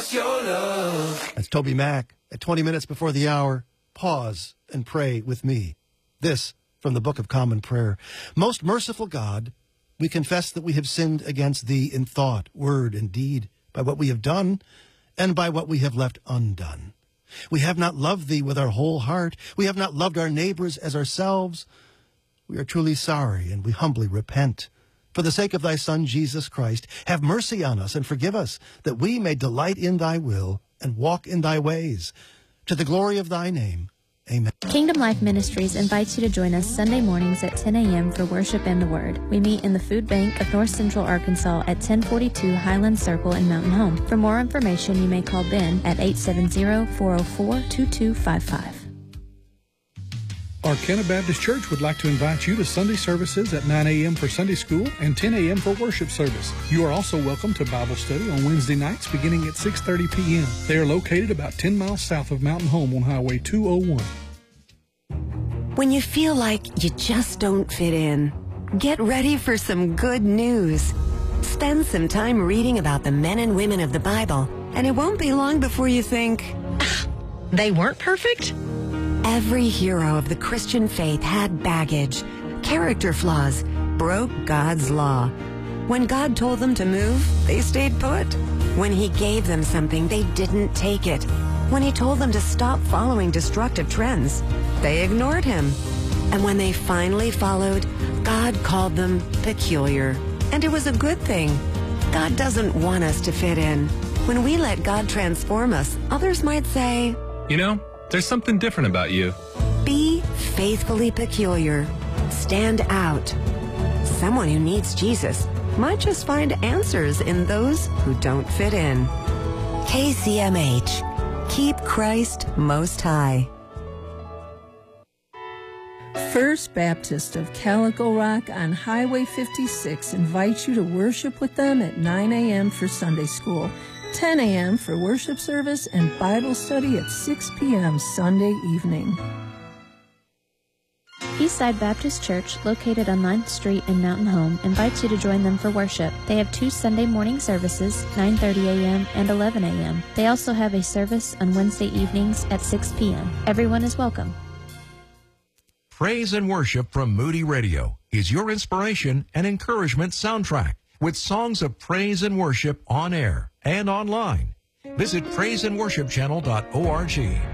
us your love. That's Toby Mac. At 20 minutes before the hour, pause and pray with me. This from the Book of Common Prayer. Most merciful God, we confess that we have sinned against thee in thought, word, and deed, by what we have done and by what we have left undone. We have not loved thee with our whole heart. We have not loved our neighbors as ourselves. We are truly sorry, and we humbly repent. For the sake of thy Son, Jesus Christ, have mercy on us and forgive us, that we may delight in thy will and walk in thy ways. To the glory of thy name. Amen. Kingdom Life Ministries invites you to join us Sunday mornings at 10 a.m. for worship and the Word. We meet in the Food Bank of North Central Arkansas at 1042 Highland Circle in Mountain Home. For more information, you may call Ben at 870-404-2255. Arcana Baptist Church would like to invite you to Sunday services at 9 a.m. for Sunday school and 10 a.m. for worship service. You are also welcome to Bible study on Wednesday nights beginning at 6:30 p.m. They are located about 10 miles south of Mountain Home on Highway 201. When you feel like you just don't fit in, get ready for some good news. Spend some time reading about the men and women of the Bible, and it won't be long before you think, they weren't perfect? Every hero of the Christian faith had baggage, character flaws, broke God's law. When God told them to move, they stayed put. When he gave them something, they didn't take it. When he told them to stop following destructive trends, they ignored him. And when they finally followed, God called them peculiar. And it was a good thing. God doesn't want us to fit in. When we let God transform us, others might say, you know, there's something different about you. Be faithfully peculiar. Stand out. Someone who needs Jesus might just find answers in those who don't fit in. KCMH. Keep Christ most high. First Baptist of Calico Rock on Highway 56 invites you to worship with them at 9 a.m. for Sunday school, 10 a.m. for worship service, and Bible study at 6 p.m. Sunday evening. Eastside Baptist Church, located on 9th Street in Mountain Home, invites you to join them for worship. They have 2 Sunday morning services, 9:30 a.m. and 11 a.m. They also have a service on Wednesday evenings at 6 p.m. Everyone is welcome. Praise and worship from Moody Radio is your inspiration and encouragement soundtrack with songs of praise and worship on air and online. Visit praiseandworshipchannel.org.